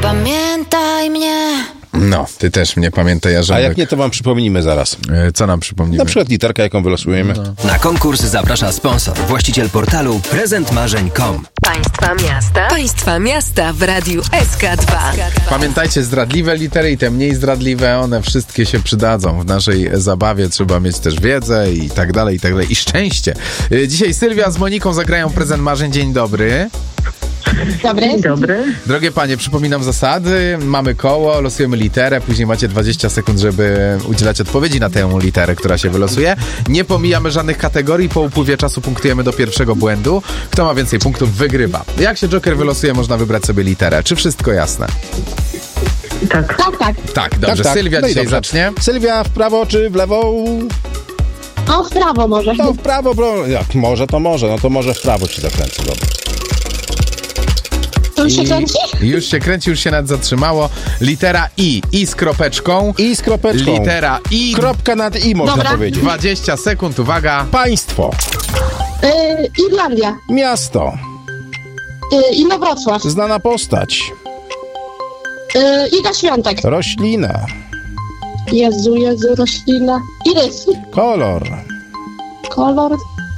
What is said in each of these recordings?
Pamiętaj mnie. No, ty też mnie pamiętaj, Jarząbek. A jak nie, to wam przypomnimy zaraz. Co nam przypomnimy? Na przykład literka, jaką wylosujemy. Na konkurs zaprasza sponsor, właściciel portalu prezentmarzeń.com. Państwa miasta w Radiu SK2. Pamiętajcie, zdradliwe litery i te mniej zdradliwe, one wszystkie się przydadzą. W naszej zabawie trzeba mieć też wiedzę i tak dalej, i szczęście. Dzisiaj Sylwia z Moniką zagrają prezent marzeń. Dzień dobry. Dzień dobry. Drogie panie, przypominam zasady. Mamy koło, losujemy literę, później macie 20 sekund, żeby udzielać odpowiedzi na tę literę, która się wylosuje. Nie pomijamy żadnych kategorii, po upływie czasu punktujemy do pierwszego błędu. Kto ma więcej punktów, wygrywa. Jak się Joker wylosuje, można wybrać sobie literę. Czy wszystko jasne? Tak. Tak, dobrze. Tak. Sylwia No i dzisiaj dobrze. zacznie. Sylwia, w prawo czy w lewo? O, w prawo może. No w prawo, jak może, to może. No to może w prawo ci zakręcę, dobra. Tu się kręci? Już się kręci, już się nawet zatrzymało. Litera I. I z kropeczką. I z kropeczką. Litera I. Kropka nad i, można Dobra. powiedzieć. 20 sekund, uwaga. Państwo. Irlandia. Miasto. Inowrocław. Znana postać. Iga Świątek. Roślina. Jezu, roślina. Irys. Kolor. Kolor.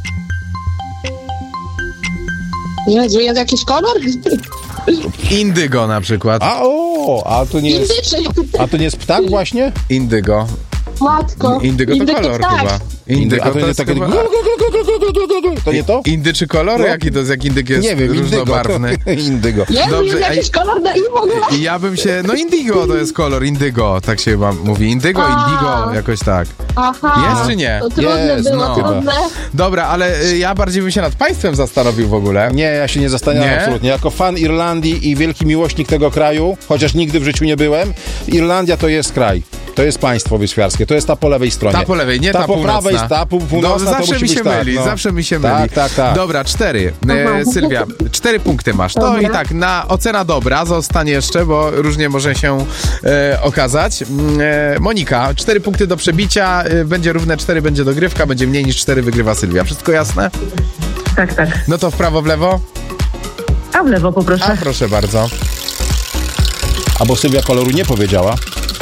Jezu, jest jakiś kolor? Indygo na przykład. A to nie jest... Indyczny. A to nie jest ptak właśnie? Indygo. Matko. Indygo to kolor tak. chyba. A Indygo to nie jest takie... chyba... To nie to? Indyczy kolory? No. Jaki to jest? Jak indyk jest Nie wiem, różnobarwny? Indygo. Jezu, Dobrze, jest jakiś kolor na i w ogóle. I ja bym się... No indygo to jest kolor, indygo. Tak się chyba mówi. Indygo, indigo, jakoś tak. Aha. Jest czy nie? To trudne Jest, było, no. trudne. Dobra, ale ja bardziej bym się nad państwem zastanowił w ogóle. Nie, ja się nie zastanawiam Nie? absolutnie. Jako fan Irlandii i wielki miłośnik tego kraju, chociaż nigdy w życiu nie byłem, Irlandia to jest kraj. To jest państwo wyspiarskie. To jest ta po lewej stronie. Ta po lewej, nie ta po północna. prawej, ta północna, to zawsze musi mi się być tak, myli, no. zawsze mi się myli. Tak. Dobra, 4. Sylwia, 4 punkty masz. To Dobra. i tak, na ocena dobra, zostanie jeszcze, bo różnie może się okazać. Monika, 4 punkty do przebicia, będzie równe 4, będzie dogrywka, będzie mniej niż 4, wygrywa Sylwia. Wszystko jasne? Tak. No to w prawo, w lewo? A w lewo poproszę. A proszę bardzo. A bo Sylwia koloru nie powiedziała.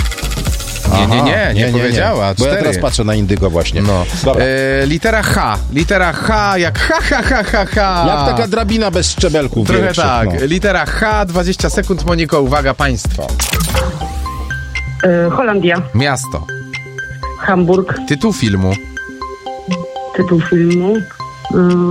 Nie powiedziała. Bo ja 4. teraz patrzę na indygo właśnie. No. Dobra. Litera H. Litera H jak ha. Jak taka drabina bez szczebelków. Trochę większych, tak. no. Litera H, 20 sekund. Moniko, uwaga, państwo. Holandia. Miasto. Hamburg. Tytuł filmu. Tytuł filmu.